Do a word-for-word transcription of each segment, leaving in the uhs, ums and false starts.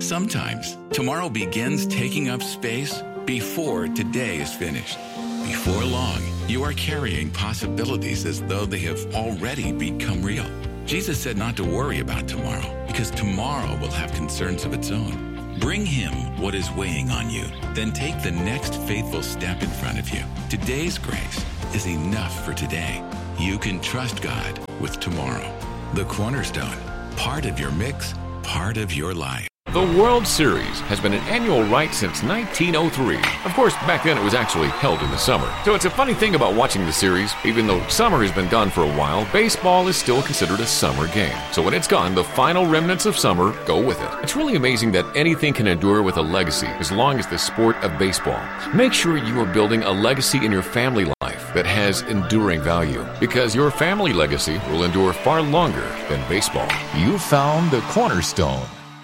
Sometimes tomorrow begins taking up space before today is finished. Before long, you are carrying possibilities as though they have already become real. Jesus said not to worry about tomorrow because tomorrow will have concerns of its own. Bring him what is weighing on you, then take the next faithful step in front of you. Today's grace is enough for today. You can trust God with tomorrow. The Cornerstone, part of your mix, part of your life. The World Series has been an annual rite since nineteen oh three. Of course, back then it was actually held in the summer. So it's a funny thing about watching the series. Even though summer has been gone for a while, baseball is still considered a summer game. So when it's gone, the final remnants of summer go with it. It's really amazing that anything can endure with a legacy as long as the sport of baseball. Make sure you are building a legacy in your family life that has enduring value, because your family legacy will endure far longer than baseball. You found the Cornerstone.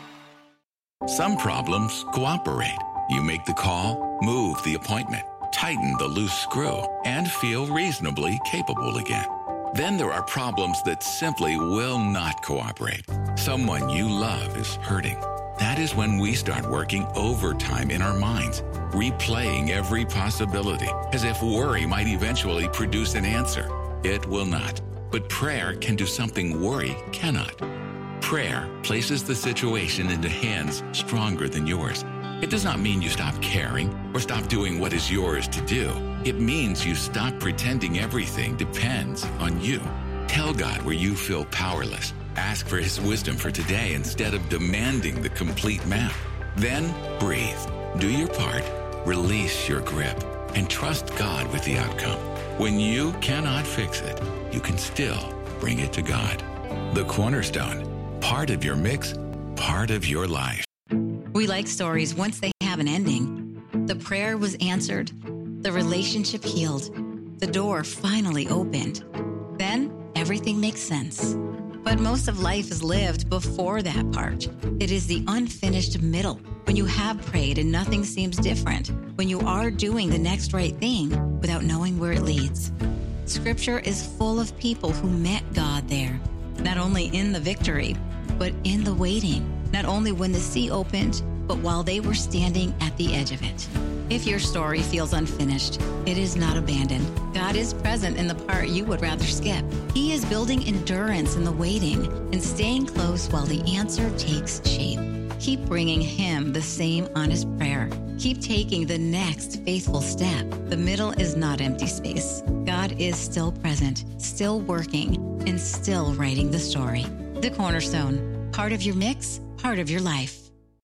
Some problems cooperate. You make the call, move the appointment, tighten the loose screw, and feel reasonably capable again. Then there are problems that simply will not cooperate. Someone you love is hurting. That is when we start working overtime in our minds, replaying every possibility, as if worry might eventually produce an answer. It will not. But prayer can do something worry cannot. Prayer places the situation into hands stronger than yours. It does not mean you stop caring or stop doing what is yours to do. It means you stop pretending everything depends on you. Tell God where you feel powerless. Ask for his wisdom for today instead of demanding the complete map. Then breathe. Do your part, release your grip, and trust God with the outcome. When you cannot fix it, you can still bring it to God. The Cornerstone. Part of your mix, part of your life. We like stories once they have an ending. The prayer was answered. The relationship healed. The door finally opened. Then everything makes sense. But most of life is lived before that part. It is the unfinished middle. When you have prayed and nothing seems different. When you are doing the next right thing without knowing where it leads. Scripture is full of people who met God there. Not only in the victory, but in the waiting. Not only when the sea opened, but while they were standing at the edge of it. If your story feels unfinished, it is not abandoned. God is present in the part you would rather skip. He is building endurance in the waiting and staying close while the answer takes shape. Keep bringing him the same honest prayer. Keep taking the next faithful step. The middle is not empty space. God is still present, still working, and still writing the story. The Cornerstone, part of your mix, part of your life.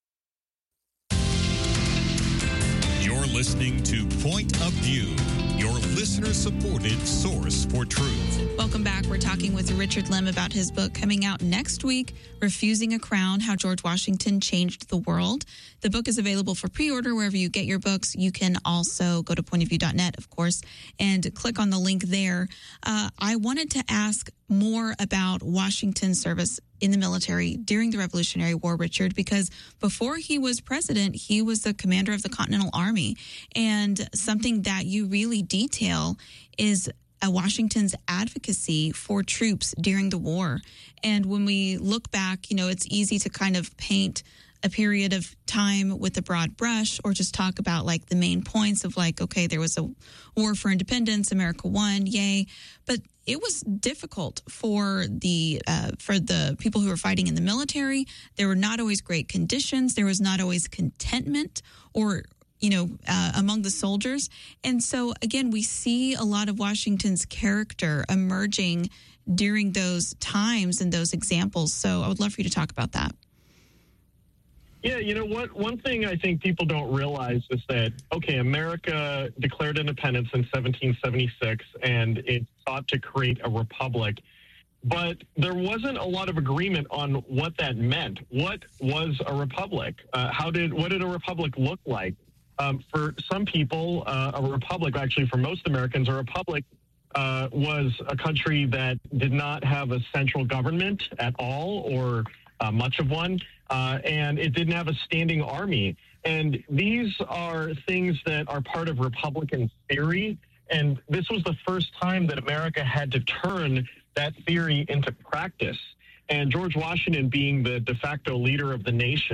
You're listening to Point of View, your listener-supported source for truth. Welcome back. We're talking with Richard Lim about his book coming out next week, Refusing a Crown, How George Washington Changed the World. The book is available for pre-order wherever you get your books. You can also go to point of view dot net, of course, and click on the link there. Uh, I wanted to ask more about Washington's service in the military during the Revolutionary War, Richard, because before he was president, he was the commander of the Continental Army. And something that you really detail is uh, Washington's advocacy for troops during the war. And when we look back, you know, it's easy to kind of paint a period of time with a broad brush or just talk about like the main points of like, okay, there was a war for independence, America won, yay. But it was difficult for the uh, for the people who were fighting in the military. There were not always great conditions. There was not always contentment or, you know, uh, among the soldiers. And so, again, we see a lot of Washington's character emerging during those times and those examples. So I would love for you to talk about that. Yeah, you know what? One thing I think people don't realize is that, okay, America declared independence in seventeen seventy-six, and it sought to create a republic. But there wasn't a lot of agreement on what that meant. What was a republic? Uh, how did what did a republic look like? Um, for some people, uh, a republic, actually for most Americans, a republic uh, was a country that did not have a central government at all or uh, much of one. Uh, and it didn't have a standing army. And these are things that are part of Republican theory. And this was the first time that America had to turn that theory into practice. And George Washington, being the de facto leader of the nation,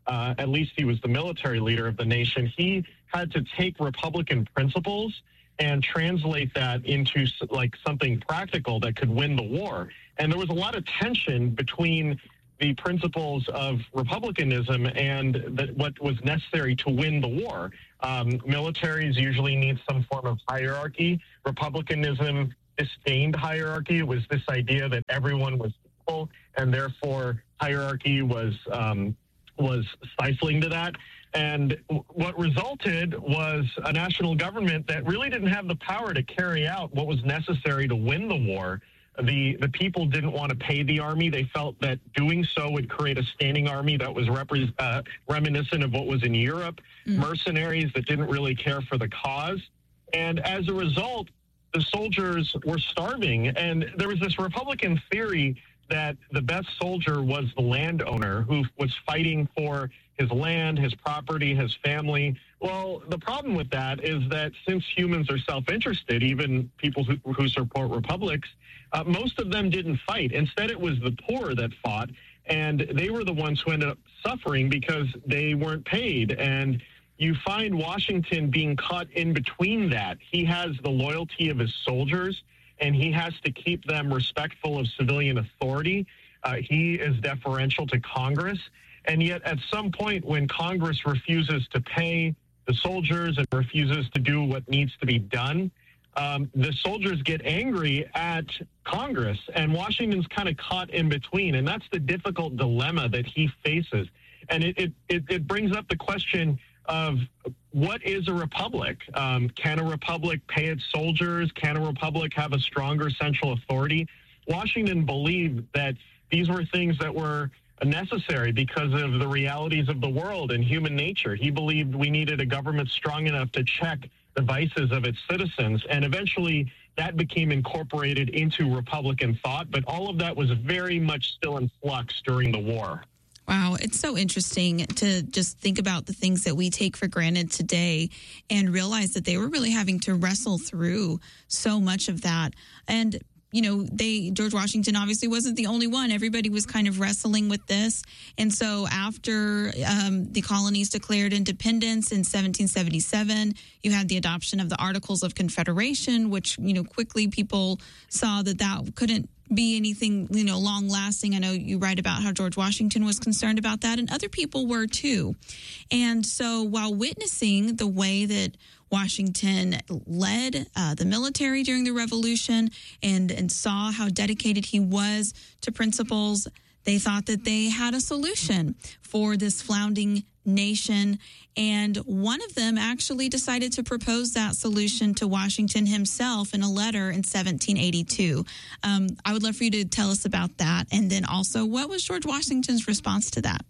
uh, at least he was the military leader of the nation, he had to take Republican principles and translate that into like something practical that could win the war. And there was a lot of tension between the principles of republicanism and that what was necessary to win the war. Um, militaries usually need some form of hierarchy. Republicanism disdained hierarchy. It was this idea that everyone was equal, and therefore hierarchy was um, was stifling to that. And what resulted was a national government that really didn't have the power to carry out what was necessary to win the war. The the people didn't want to pay the army. They felt that doing so would create a standing army that was repre- uh, reminiscent of what was in Europe, mm. mercenaries that didn't really care for the cause. And as a result, the soldiers were starving. And there was this Republican theory that the best soldier was the landowner who was fighting for his land, his property, his family. Well, the problem with that is that since humans are self-interested, even people who, who support republics, uh, most of them didn't fight. Instead, it was the poor that fought, and they were the ones who ended up suffering because they weren't paid. And you find Washington being caught in between that. He has the loyalty of his soldiers, and he has to keep them respectful of civilian authority. Uh, he is deferential to Congress. And yet at some point when Congress refuses to pay the soldiers and refuses to do what needs to be done, um, the soldiers get angry at Congress. And Washington's kind of caught in between. And that's the difficult dilemma that he faces. And it, it, it, it brings up the question of what is a republic? Um, can a republic pay its soldiers? Can a republic have a stronger central authority? Washington believed that these were things that were necessary because of the realities of the world and human nature. He believed we needed a government strong enough to check the vices of its citizens, and eventually that became incorporated into Republican thought, but all of that was very much still in flux during the war. Wow, it's so interesting to just think about the things that we take for granted today and realize that they were really having to wrestle through so much of that. And you know, they George Washington obviously wasn't the only one. Everybody was kind of wrestling with this. And so after um, the colonies declared independence in seventeen seventy-seven, you had the adoption of the Articles of Confederation, which, you know, quickly people saw that that couldn't be anything, you know, long lasting. I know you write about how George Washington was concerned about that, and other people were too. And so while witnessing the way that Washington led uh, the military during the Revolution and, and saw how dedicated he was to principles, they thought that they had a solution for this floundering nation. And one of them actually decided to propose that solution to Washington himself in a letter in seventeen eighty-two. Um, I would love for you to tell us about that. And then also, what was George Washington's response to that?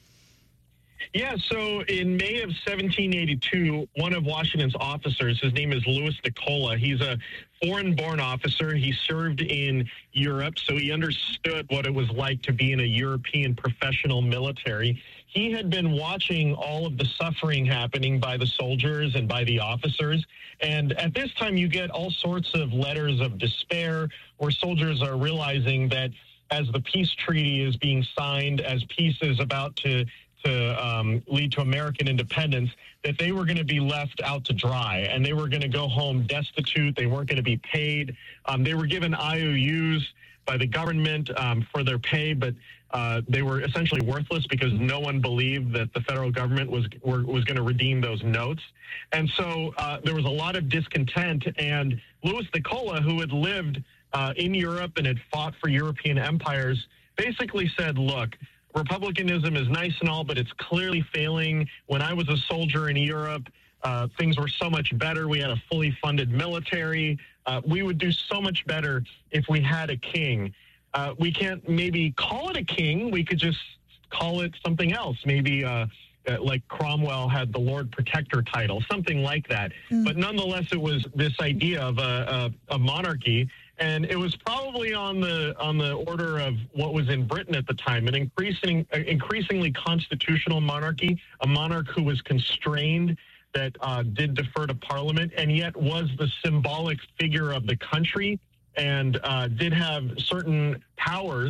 Yeah, so in May of seventeen eighty-two, one of Washington's officers, his name is Louis DeCola. He's a foreign-born officer. He served in Europe, so he understood what it was like to be in a European professional military. He had been watching all of the suffering happening by the soldiers and by the officers. And at this time, you get all sorts of letters of despair where soldiers are realizing that as the peace treaty is being signed, as peace is about to to um, lead to American independence, that they were going to be left out to dry, and they were going to go home destitute. They weren't going to be paid. Um, they were given I O Us by the government um, for their pay, but uh, they were essentially worthless because no one believed that the federal government was were, was going to redeem those notes. And so uh, there was a lot of discontent, and Louis DeCola, who had lived uh, in Europe and had fought for European empires, basically said, look, Republicanism is nice and all, but it's clearly failing. When I was a soldier in Europe, uh, things were so much better. We had a fully funded military. Uh, we would do so much better if we had a king. Uh, we can't maybe call it a king. We could just call it something else. Maybe uh, uh, like Cromwell had the Lord Protector title, something like that. Mm. But nonetheless, it was this idea of a, a, a monarchy. And it was probably on the on the order of what was in Britain at the time, an increasing, increasingly constitutional monarchy, a monarch who was constrained, that uh, did defer to Parliament, and yet was the symbolic figure of the country, and uh, did have certain powers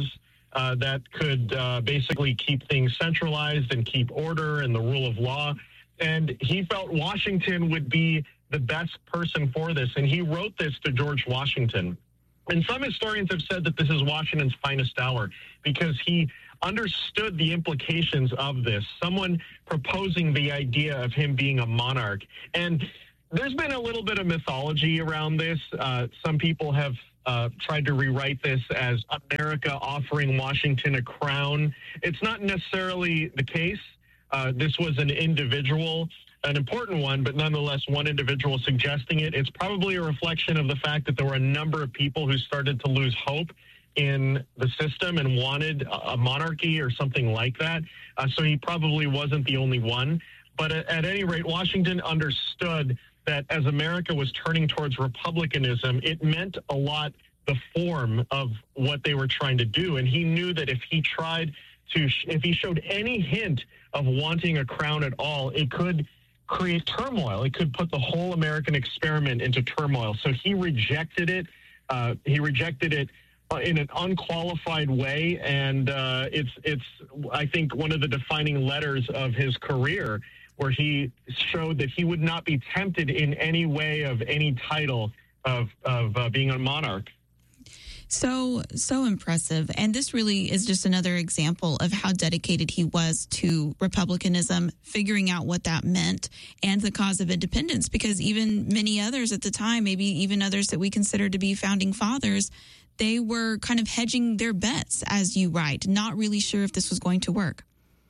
uh, that could uh, basically keep things centralized and keep order and the rule of law. And he felt Washington would be the best person for this. And he wrote this to George Washington. And some historians have said that this is Washington's finest hour because he understood the implications of this, someone proposing the idea of him being a monarch. And there's been a little bit of mythology around this. Uh, some people have uh, tried to rewrite this as America offering Washington a crown. It's not necessarily the case. Uh, this was an individual, an important one, but nonetheless one individual suggesting it. It's probably a reflection of the fact that there were a number of people who started to lose hope in the system and wanted a monarchy or something like that. Uh, so he probably wasn't the only one. But at, at any rate, Washington understood that as America was turning towards republicanism, it meant a lot the form of what they were trying to do. And he knew that if he tried to, if he showed any hint of wanting a crown at all, it could create turmoil. It could put the whole American experiment into turmoil. So he rejected it. Uh, he rejected it in an unqualified way. And uh, it's, it's, I think, one of the defining letters of his career, where he showed that he would not be tempted in any way of any title of, of uh, being a monarch. So, so impressive. And this really is just another example of how dedicated he was to republicanism, figuring out what that meant, and the cause of independence, because even many others at the time, maybe even others that we consider to be founding fathers, they were kind of hedging their bets, as you write, not really sure if this was going to work.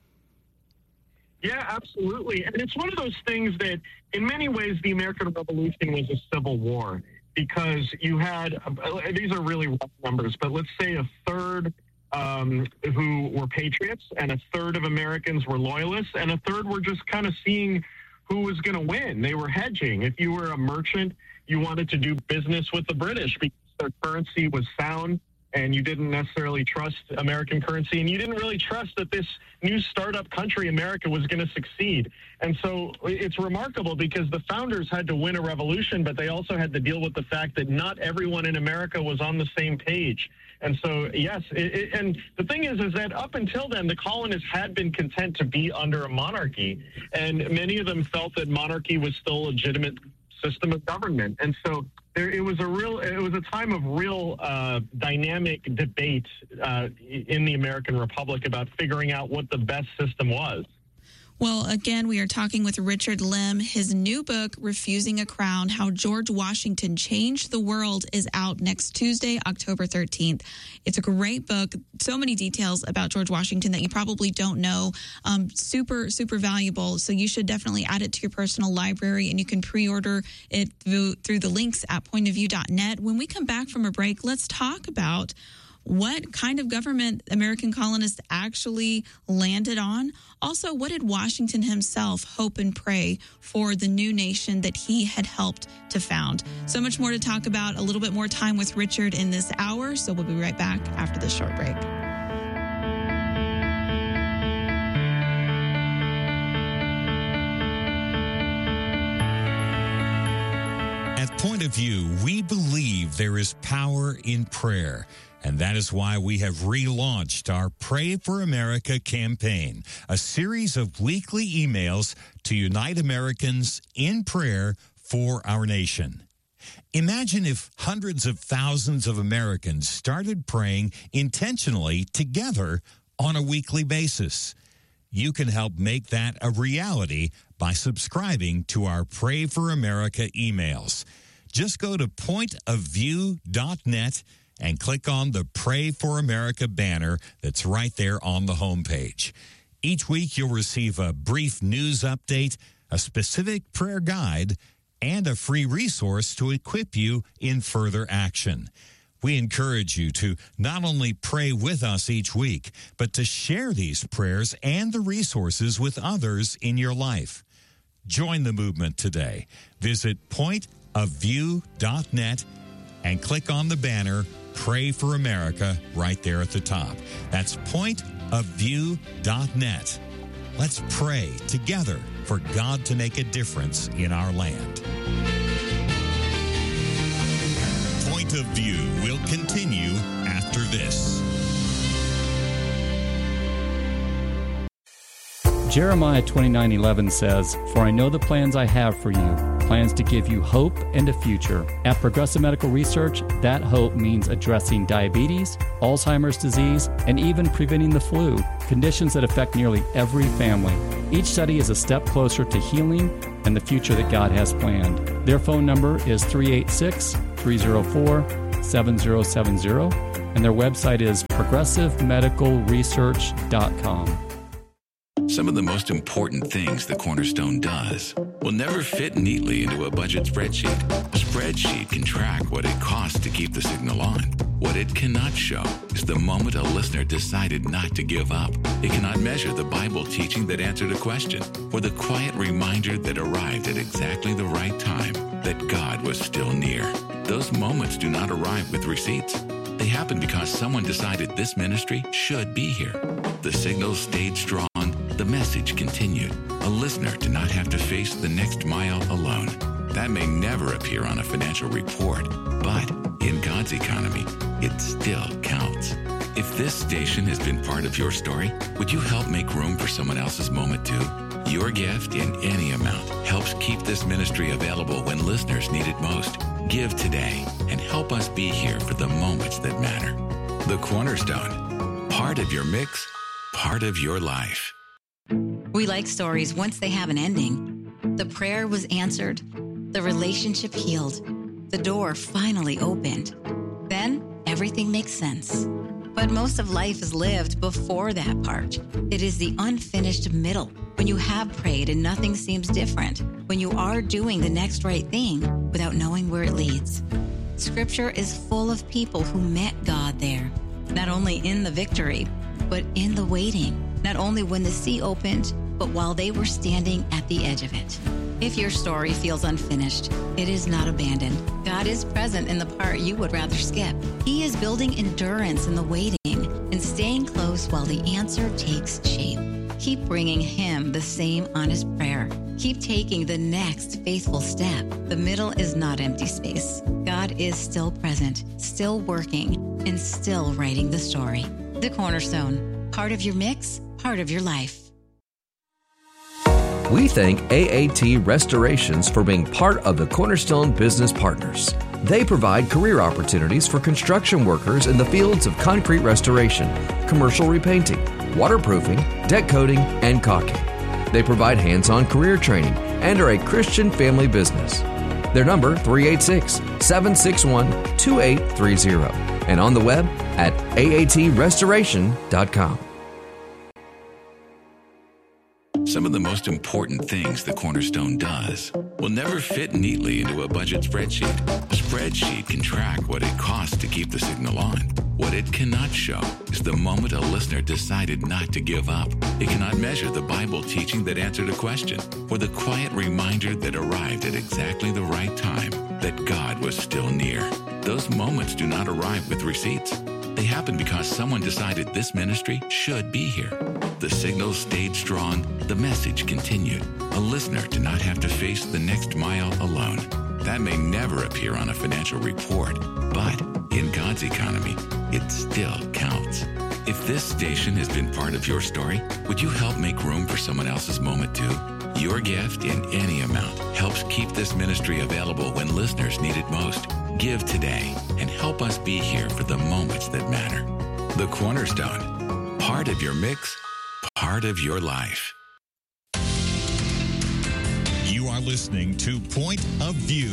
Yeah, absolutely. And it's one of those things that in many ways the American Revolution was a civil war, because you had, uh, these are really rough numbers, but let's say a third um, who were patriots and a third of Americans were loyalists and a third were just kind of seeing who was going to win. They were hedging. If you were a merchant, you wanted to do business with the British because their currency was sound, and you didn't necessarily trust American currency, and you didn't really trust that this new startup country, America, was going to succeed. And so it's remarkable because the founders had to win a revolution, but they also had to deal with the fact that not everyone in America was on the same page. And so, yes, it, it, and the thing is, is that up until then, the colonists had been content to be under a monarchy, and many of them felt that monarchy was still a legitimate system of government. And so there, it was a real, it was a time of real uh, dynamic debate uh, in the American Republic about figuring out what the best system was. Well, again, we are talking with Richard Lim. His new book, Refusing a Crown, How George Washington Changed the World, is out next Tuesday, October thirteenth. It's a great book. So many details about George Washington that you probably don't know. Um, super, super valuable. So you should definitely add it to your personal library, and you can pre-order it through, through the links at point of view dot net. When we come back from a break, let's talk about what kind of government American colonists actually landed on. Also, what did Washington himself hope and pray for the new nation that he had helped to found? So much more to talk about, a little bit more time with Richard in this hour. So we'll be right back after this short break. At Point of View, we believe there is power in prayer. And that is why we have relaunched our Pray for America campaign, a series of weekly emails to unite Americans in prayer for our nation. Imagine if hundreds of thousands of Americans started praying intentionally together on a weekly basis. You can help make that a reality by subscribing to our Pray for America emails. Just go to point of view dot net and click on the Pray for America banner that's right there on the homepage. Each week, you'll receive a brief news update, a specific prayer guide, and a free resource to equip you in further action. We encourage you to not only pray with us each week, but to share these prayers and the resources with others in your life. Join the movement today. Visit point of view dot net and click on the banner Pray for America right there at the top. That's point of view dot net. Let's pray together for God to make a difference in our land. Point of View will continue after this. Jeremiah twenty-nine eleven says, "For I know the plans I have for you, plans to give you hope and a future." At Progressive Medical Research, that hope means addressing diabetes, Alzheimer's disease, and even preventing the flu, conditions that affect nearly every family. Each study is a step closer to healing and the future that God has planned. Their phone number is three eight six, three zero four, seven zero seven zero, and their website is progressive medical research dot com. Some of the most important things the Cornerstone does will never fit neatly into a budget spreadsheet. A spreadsheet can track what it costs to keep the signal on. What it cannot show is the moment a listener decided not to give up. It cannot measure the Bible teaching that answered a question, or the quiet reminder that arrived at exactly the right time that God was still near. Those moments do not arrive with receipts. They happen because someone decided this ministry should be here. The signal stayed strong. The message continued. A listener did not have to face the next mile alone. That may never appear on a financial report, but in God's economy, it still counts. If this station has been part of your story, would you help make room for someone else's moment too? Your gift in any amount helps keep this ministry available when listeners need it most. Give today and help us be here for the moments that matter. The Cornerstone, part of your mix, part of your life. We like stories once they have an ending. The prayer was answered. The relationship healed. The door finally opened. Then everything makes sense. But most of life is lived before that part. It is the unfinished middle, when you have prayed and nothing seems different, when you are doing the next right thing without knowing where it leads. Scripture is full of people who met God there, not only in the victory, but in the waiting. Not only when the sea opened, but while they were standing at the edge of it. If your story feels unfinished, it is not abandoned. God is present in the part you would rather skip. He is building endurance in the waiting and staying close while the answer takes shape. Keep bringing Him the same honest prayer. Keep taking the next faithful step. The middle is not empty space. God is still present, still working, and still writing the story. The Cornerstone, part of your mix, part of your life. We thank A A T Restorations for being part of the Cornerstone Business Partners. They provide career opportunities for construction workers in the fields of concrete restoration, commercial repainting, waterproofing, deck coating, and caulking. They provide hands-on career training and are a Christian family business. Their number, three eight six, seven six one, two eight three zero, and on the web at A A T restoration dot com. Some of the most important things the Cornerstone does will never fit neatly into a budget spreadsheet. A spreadsheet can track what it costs to keep the signal on. What it cannot show is the moment a listener decided not to give up. It cannot measure the Bible teaching that answered a question, or the quiet reminder that arrived at exactly the right time that God was still near. Those moments do not arrive with receipts. They happen because someone decided this ministry should be here. The signal stayed strong. The message continued. A listener did not have to face the next mile alone. That may never appear on a financial report, but in God's economy, it still counts. If this station has been part of your story, would you help make room for someone else's moment too? Your gift in any amount helps keep this ministry available when listeners need it most. Give today and help us be here for the moments that matter. The Cornerstone, part of your mix, part of your life. You are listening to Point of View.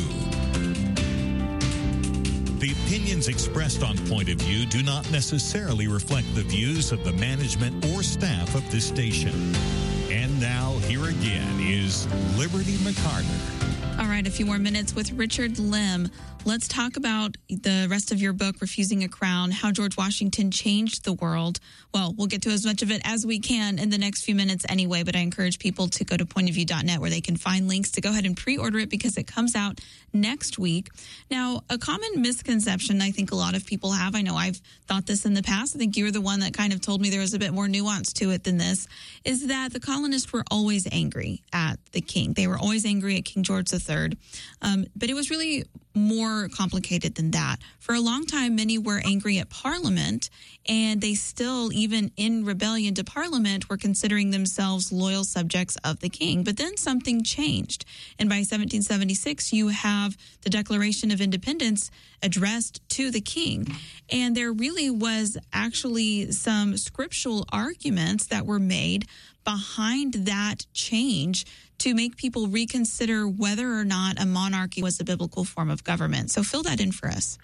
The opinions expressed on Point of View do not necessarily reflect the views of the management or staff of this station. And now, here again is Liberty McCarter. All right, a few more minutes with Richard Lim. Let's talk about the rest of your book, Refusing a Crown, How George Washington Changed the World. Well, we'll get to as much of it as we can in the next few minutes anyway, but I encourage people to go to point of view dot net where they can find links to go ahead and pre-order it because it comes out next week. Now, a common misconception I think a lot of people have, I know I've thought this in the past, I think you were the one that kind of told me there was a bit more nuance to it than this, is that the colonists were always angry at the king. They were always angry at King George the third. Um, but it was really more complicated than that. For a long time, many were angry at Parliament, and they still, even in rebellion to Parliament, were considering themselves loyal subjects of the king. But then something changed. And by seventeen seventy-six, you have the Declaration of Independence addressed to the king. And there really was actually some scriptural arguments that were made behind that change to make people reconsider whether or not a monarchy was a biblical form of government. So fill that in for us.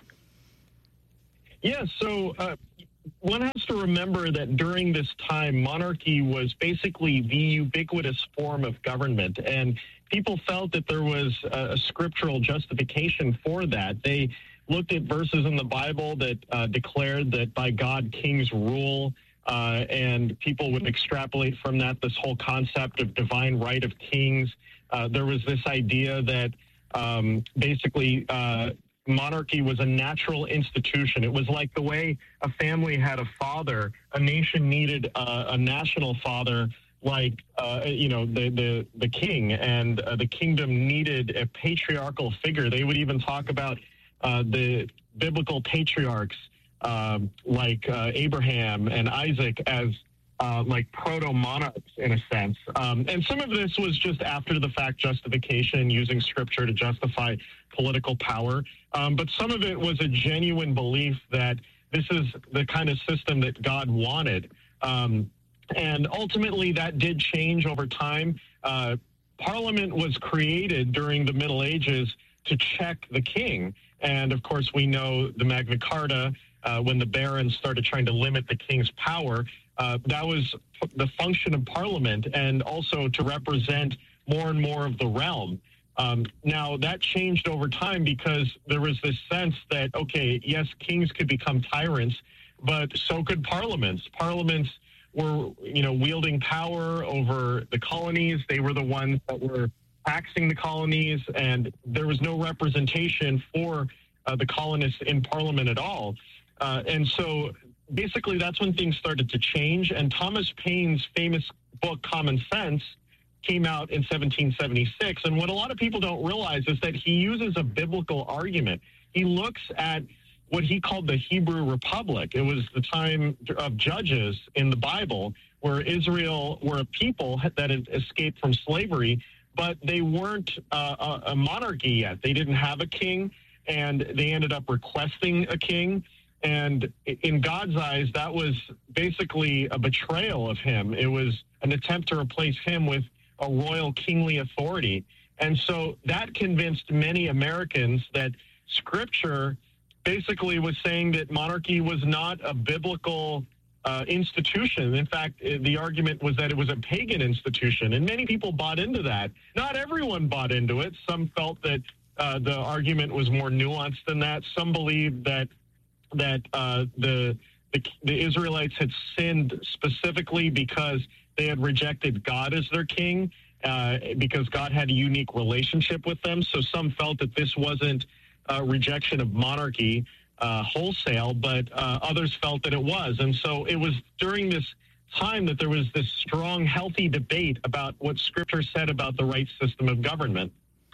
Yeah, so uh, one has to remember that during this time, monarchy was basically the ubiquitous form of government, and people felt that there was a, a scriptural justification for that. They looked at verses in the Bible that uh, declared that by God, kings rule, Uh, and people would extrapolate from that this whole concept of divine right of kings. Uh, there was this idea that um, basically uh, monarchy was a natural institution. It was like the way a family had a father. A nation needed uh, a national father, like uh, you know the the the king, and uh, the kingdom needed a patriarchal figure. They would even talk about uh, the biblical patriarchs. Uh, like uh, Abraham and Isaac as uh, like proto-monarchs in a sense. Um, and some of this was just after the fact justification, using scripture to justify political power. Um, but some of it was a genuine belief that this is the kind of system that God wanted. Um, and ultimately that did change over time. Uh, Parliament was created during the Middle Ages to check the king. And of course we know the Magna Carta, Uh, when the barons started trying to limit the king's power, uh, that was the function of Parliament, and also to represent more and more of the realm. Um, now, that changed over time because there was this sense that, okay, yes, kings could become tyrants, but so could parliaments. Parliaments were, you know, wielding power over the colonies. They were the ones that were taxing the colonies, and there was no representation for uh, the colonists in Parliament at all. Uh, and so basically that's when things started to change. And Thomas Paine's famous book, Common Sense, came out in seventeen seventy-six. And what a lot of people don't realize is that he uses a biblical argument. He looks at what he called the Hebrew Republic. It was the time of judges in the Bible where Israel were a people that had escaped from slavery, but they weren't uh, a, a monarchy yet. They didn't have a king, and they ended up requesting a king. And in God's eyes, that was basically a betrayal of him. It was an attempt to replace him with a royal kingly authority. And so that convinced many Americans that Scripture basically was saying that monarchy was not a biblical uh, institution. In fact, the argument was that it was a pagan institution. And many people bought into that. Not everyone bought into it. Some felt that uh, the argument was more nuanced than that. Some believed that that uh, the, the the Israelites had sinned specifically because they had rejected God as their king, uh, because God had a unique relationship with them. So some felt that this wasn't a rejection of monarchy uh, wholesale, but uh, others felt that it was. And so it was during this time that there was this strong, healthy debate about what Scripture said about the right system of government.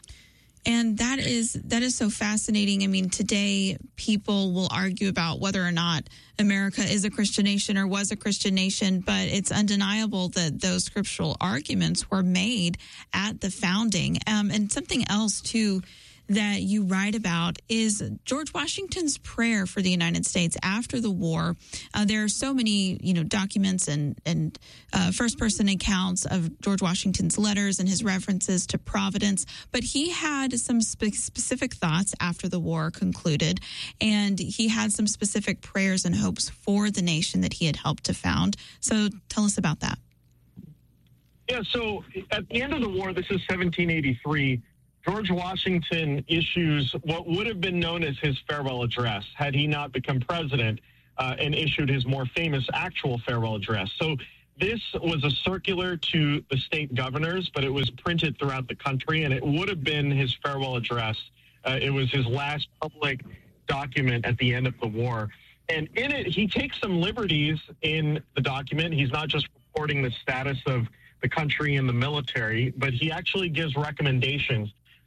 And that is that is so fascinating. I mean, today people will argue about whether or not America is a Christian nation or was a Christian nation, but it's undeniable that those scriptural arguments were made at the founding. Um, and something else, too, that you write about is George Washington's prayer for the United States after the war. Uh, there are so many, you know, documents and and uh, first-person accounts of George Washington's letters and his references to Providence. But he had some spe- specific thoughts after the war concluded, and he had some specific prayers and hopes for the nation that he had helped to found. So tell us about that. Yeah. So at the end of the war, this is seventeen eighty-three. George Washington issues what would have been known as his farewell address had he not become president, uh, and issued his more famous actual farewell address. So this was a circular to the state governors, but it was printed throughout the country, and it would have been his farewell address. Uh, it was his last public document at the end of the war. And in it, he takes some liberties in the document. He's not just reporting the status of the country and the military, but he actually gives recommendations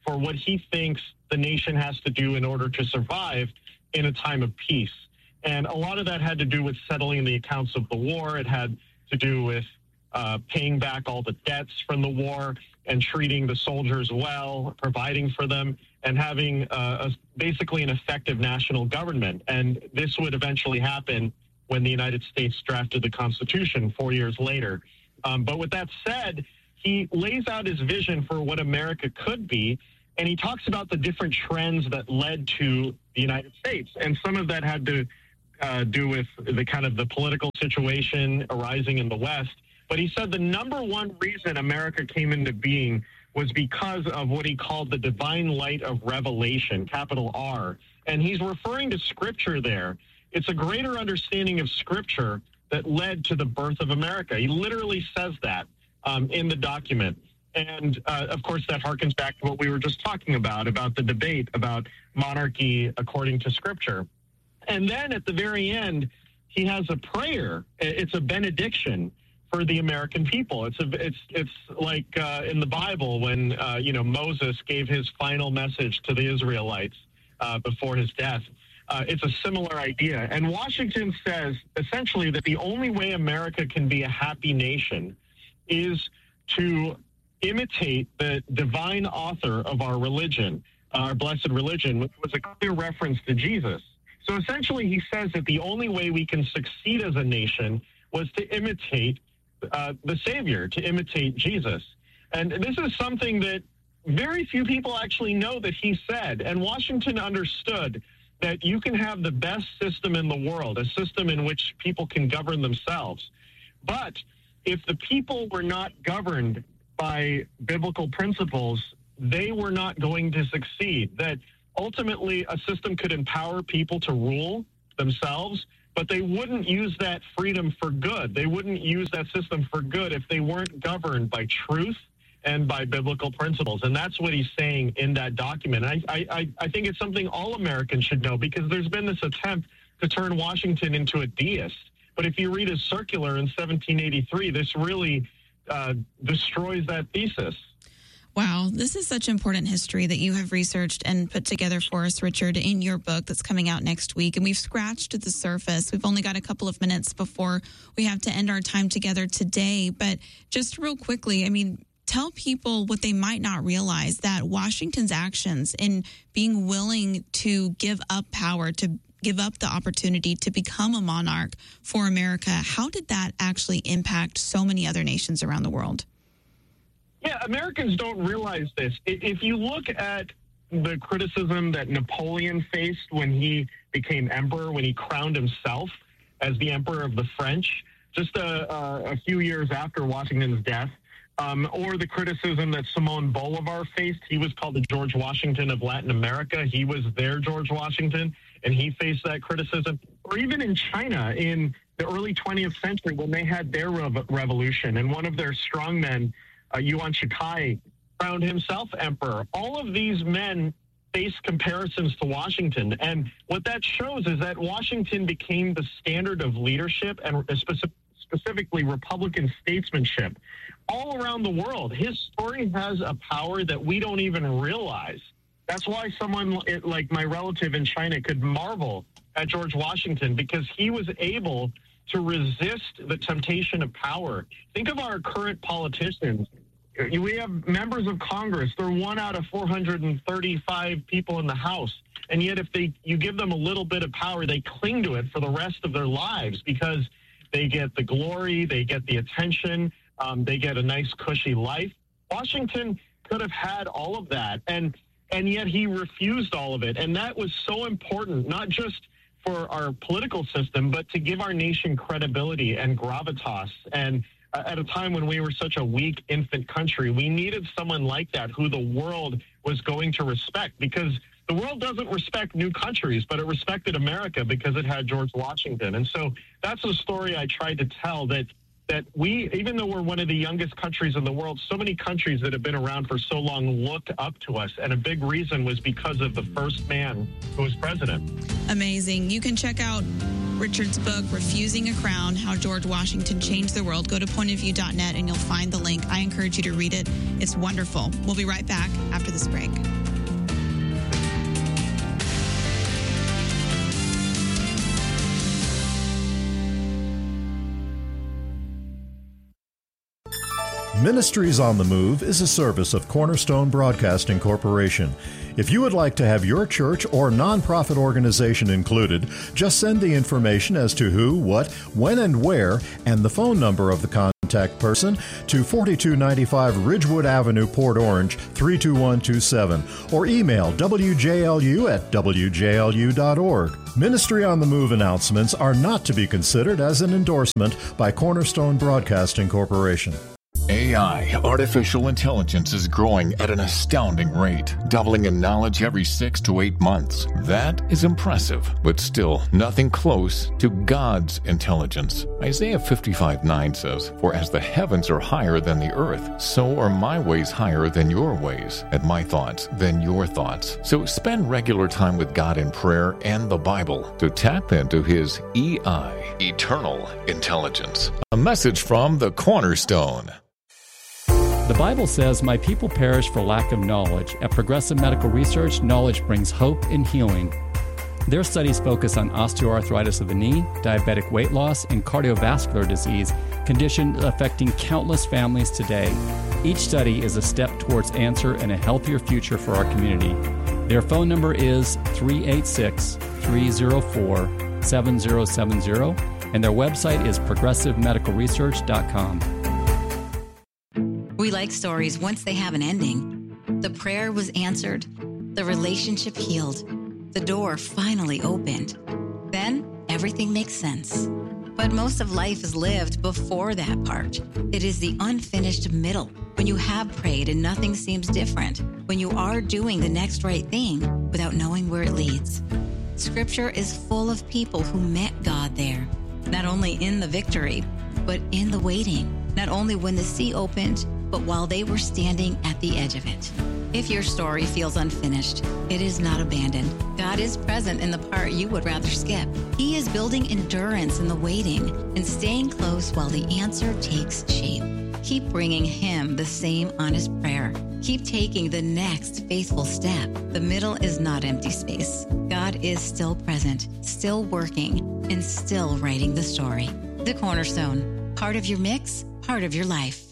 for what he thinks the nation has to do in order to survive in a time of peace. And a lot of that had to do with settling the accounts of the war. It had to do with uh, paying back all the debts from the war and treating the soldiers well, providing for them, and having uh, a, basically an effective national government. And this would eventually happen when the United States drafted the Constitution four years later. Um, but with that said, he lays out his vision for what America could be, and he talks about the different trends that led to the United States. And some of that had to uh, do with the kind of the political situation arising in the West. But he said the number one reason America came into being was because of what he called the divine light of revelation, capital R. And he's referring to Scripture there. It's a greater understanding of Scripture that led to the birth of America. He literally says that um, in the document. And, uh, of course, that harkens back to what we were just talking about, about the debate about monarchy according to Scripture. And then at the very end, he has a prayer. It's a benediction for the American people. It's a, it's it's like uh, in the Bible when uh, you know Moses gave his final message to the Israelites uh, before his death. Uh, it's a similar idea. And Washington says essentially that the only way America can be a happy nation is to imitate the divine author of our religion, our blessed religion, which was a clear reference to Jesus. So essentially he says that the only way we can succeed as a nation was to imitate Uh, the Savior, to imitate Jesus. And this is something that very few people actually know that he said. And Washington understood that you can have the best system in the world, a system in which people can govern themselves. But if the people were not governed by biblical principles, they were not going to succeed. That ultimately a system could empower people to rule themselves, but they wouldn't use that freedom for good. They wouldn't use that system for good if they weren't governed by truth and by biblical principles. And that's what he's saying in that document. I, I, I think it's something all Americans should know, because there's been this attempt to turn Washington into a deist. But if you read his circular in seventeen eighty-three, this really uh, destroys that thesis. Wow, this is such important history that you have researched and put together for us, Richard, in your book that's coming out next week. And we've scratched the surface. We've only got a couple of minutes before we have to end our time together today. But just real quickly, I mean, tell people what they might not realize, that Washington's actions in being willing to give up power, to give up the opportunity to become a monarch for America, how did that actually impact so many other nations around the world? Yeah, Americans don't realize this. If you look at the criticism that Napoleon faced when he became emperor, when he crowned himself as the emperor of the French, just a, a, a few years after Washington's death, um, or the criticism that Simon Bolivar faced. He was called the George Washington of Latin America. He was their George Washington, and he faced that criticism. Or even in China in the early twentieth century when they had their rev- revolution, and one of their strongmen, Uh, Yuan Shikai, crowned himself emperor. All of these men face comparisons to Washington. And what that shows is that Washington became the standard of leadership and specific, specifically Republican statesmanship all around the world. His story has a power that we don't even realize. That's why someone like my relative in China could marvel at George Washington, because he was able to resist the temptation of power. Think of our current politicians. We have members of Congress. They're one out of four hundred thirty-five people in the House. And yet if they you give them a little bit of power, they cling to it for the rest of their lives because they get the glory, they get the attention, um, they get a nice, cushy life. Washington could have had all of that, and and yet he refused all of it. And that was so important, not just for our political system, but to give our nation credibility and gravitas. And uh, at a time when we were such a weak infant country, we needed someone like that who the world was going to respect, because the world doesn't respect new countries, but it respected America because it had George Washington. And so that's a story I tried to tell, that that we, even though we're one of the youngest countries in the world, so many countries that have been around for so long looked up to us. And a big reason was because of the first man who was president. Amazing. You can check out Richard's book, Refusing a Crown, How George Washington Changed the World. Go to point of view dot net and you'll find the link. I encourage you to read it. It's wonderful. We'll be right back after this break. Ministries on the Move is a service of Cornerstone Broadcasting Corporation. If you would like to have your church or nonprofit organization included, just send the information as to who, what, when, and where, and the phone number of the contact person to forty-two ninety-five Ridgewood Avenue, Port Orange, three two one two seven, or email w j l u at w j l u dot org. Ministry on the Move announcements are not to be considered as an endorsement by Cornerstone Broadcasting Corporation. A I, artificial intelligence, is growing at an astounding rate, doubling in knowledge every six to eight months. That is impressive, but still nothing close to God's intelligence. Isaiah fifty-five nine says, "For as the heavens are higher than the earth, so are my ways higher than your ways, and my thoughts than your thoughts." So spend regular time with God in prayer and the Bible to tap into His E I, eternal intelligence. A message from the Cornerstone. The Bible says, "My people perish for lack of knowledge." At Progressive Medical Research, knowledge brings hope and healing. Their studies focus on osteoarthritis of the knee, diabetic weight loss, and cardiovascular disease, conditions affecting countless families today. Each study is a step towards answer and a healthier future for our community. Their phone number is three eight six, three zero four, seven zero seven zero, and their website is progressive medical research dot com. We like stories once they have an ending. The prayer was answered. The relationship healed. The door finally opened. Then everything makes sense. But most of life is lived before that part. It is the unfinished middle, when you have prayed and nothing seems different, when you are doing the next right thing without knowing where it leads. Scripture is full of people who met God there, not only in the victory, but in the waiting, not only when the sea opened, but while they were standing at the edge of it. If your story feels unfinished, it is not abandoned. God is present in the part you would rather skip. He is building endurance in the waiting and staying close while the answer takes shape. Keep bringing Him the same honest prayer. Keep taking the next faithful step. The middle is not empty space. God is still present, still working, and still writing the story. The Cornerstone, part of your mix, part of your life.